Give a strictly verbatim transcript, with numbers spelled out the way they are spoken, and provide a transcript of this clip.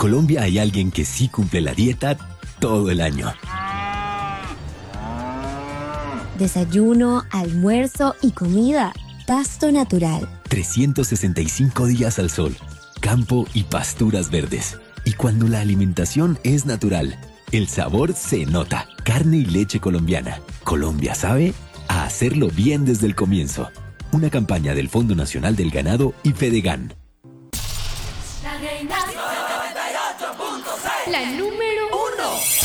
Colombia hay alguien que sí cumple la dieta todo el año. Desayuno, almuerzo y comida. Pasto natural. trescientos sesenta y cinco días al sol, campo y pasturas verdes. Y cuando la alimentación es natural, el sabor se nota. Carne y leche colombiana. Colombia sabe a hacerlo bien desde el comienzo. Una campaña del Fondo Nacional del Ganado y Fedegan. La reina noventa y ocho punto seis. La número uno.